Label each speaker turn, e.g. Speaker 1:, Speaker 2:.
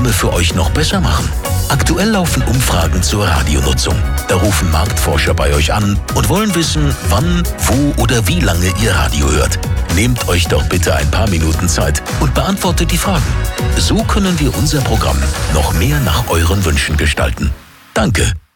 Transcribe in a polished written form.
Speaker 1: Programme für euch noch besser machen? Aktuell laufen Umfragen zur Radionutzung. Da rufen Marktforscher bei euch an und wollen wissen, wann, wo oder wie lange ihr Radio hört. Nehmt euch doch bitte ein paar Minuten Zeit und beantwortet die Fragen. So können wir unser Programm noch mehr nach euren Wünschen gestalten. Danke.